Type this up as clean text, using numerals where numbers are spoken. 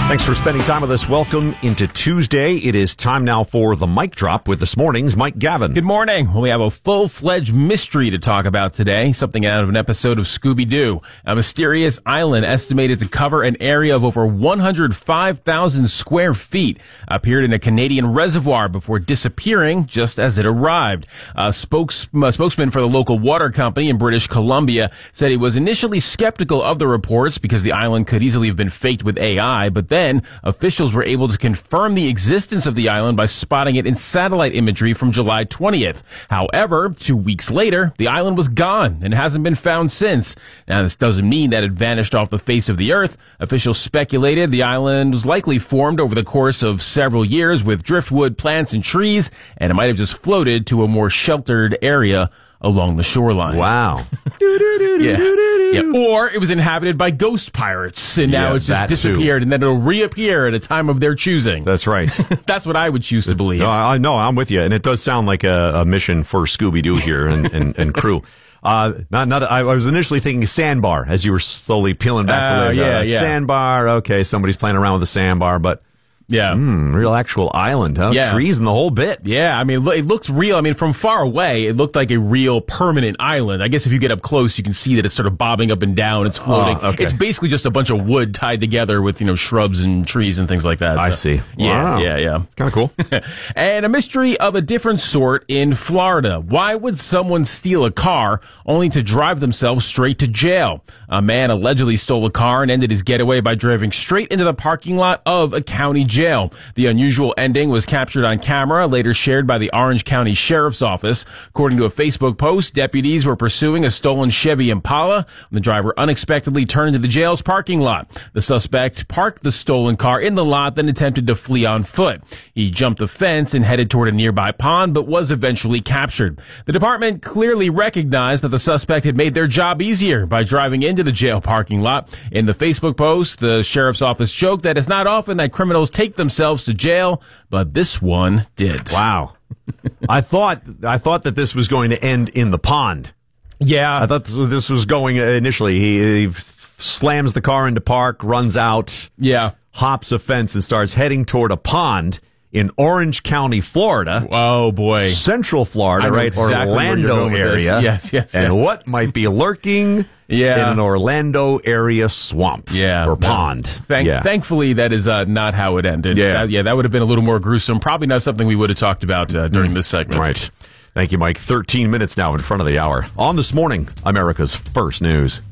Thanks for spending time with us. Welcome into Tuesday. It is time now for the Mic Drop with this morning's Mike Gavin. Good morning. Well, we have a full-fledged mystery to talk about today, something out of an episode of Scooby-Doo. A mysterious island estimated to cover an area of over 105,000 square feet appeared in a Canadian reservoir before disappearing just as it arrived. A spokesman for the local water company in British Columbia said he was initially skeptical of the reports because the island could easily have been faked with AI, but then officials were able to confirm the existence of the island by spotting it in satellite imagery from July 20th. However, 2 weeks later, the island was gone and hasn't been found since. Now, this doesn't mean that it vanished off the face of the earth. Officials speculated the island was likely formed over the course of several years with driftwood, plants, and trees, and it might have just floated to a more sheltered area along the shoreline. Wow. Yeah. Or it was inhabited by ghost pirates, and now it's just disappeared, and then it'll reappear at a time of their choosing. That's right. That's what I would choose to believe. No, I'm with you, and it does sound like a mission for Scooby-Doo here and crew. I was initially thinking sandbar as you were slowly peeling back the layers. Sandbar, okay, somebody's playing around with a sandbar, but real actual island, huh? Yeah. Trees and the whole bit. Yeah, I mean, it looks real. I mean, from far away, it looked like a real permanent island. I guess if you get up close, you can see that it's sort of bobbing up and down. It's floating. Okay. It's basically just a bunch of wood tied together with, shrubs and trees and things like that. I see. Wow. Yeah. It's kind of cool. And a mystery of a different sort in Florida. Why would someone steal a car only to drive themselves straight to jail? A man allegedly stole a car and ended his getaway by driving straight into the parking lot of a county jail. The unusual ending was captured on camera, later shared by the Orange County Sheriff's Office. According to a Facebook post, deputies were pursuing a stolen Chevy Impala when the driver unexpectedly turned into the jail's parking lot. The suspect parked the stolen car in the lot, then attempted to flee on foot. He jumped a fence and headed toward a nearby pond, but was eventually captured. The department clearly recognized that the suspect had made their job easier by driving into the jail parking lot. In the Facebook post, the Sheriff's Office joked that it's not often that criminals take themselves to jail, but this one did. Wow. I thought that this was going to end in the pond. Yeah. I thought this was going initially. He slams the car into park, runs out, hops a fence, and starts heading toward a pond in Orange County, Florida. Oh, boy. Central Florida, right? Exactly Orlando area. Yes. And what might be lurking in an Orlando area swamp or pond. Thankfully, that is not how it ended. That would have been a little more gruesome. Probably not something we would have talked about during this segment. Right. Thank you, Mike. 13 minutes now in front of the hour. On This Morning, America's First News.